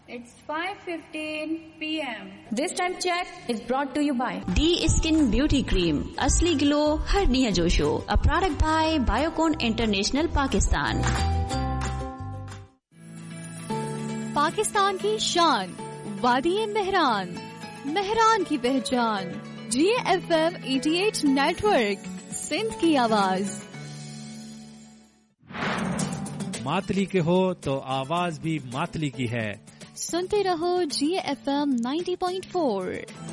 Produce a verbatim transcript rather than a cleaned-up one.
It's five fifteen p m This time check is brought to you by D Skin Beauty Cream. असली glow हर निया जोशो. A product by Biocon International Pakistan. Pakistan की शान, वादी मेहरान, मेहरान की पहचान. जी F M अठासी network, Sindh की आवाज. मातली के हो तो आवाज भी मातली की है. सुनते रहो जी एफ एम नब्बे पॉइंट चार.